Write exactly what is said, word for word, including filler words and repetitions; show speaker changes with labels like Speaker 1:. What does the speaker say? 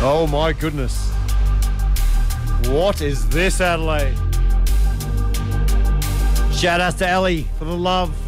Speaker 1: Oh my goodness. What is this, Adelaide? Shout out to Ellie for the love.